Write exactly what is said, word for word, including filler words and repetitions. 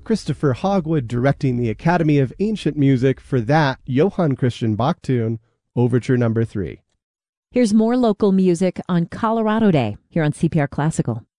Christopher Hogwood directing the Academy of Ancient Music for that Johann Christian Bach tune, Overture Number three. Here's more local music on Colorado Day here on C P R Classical.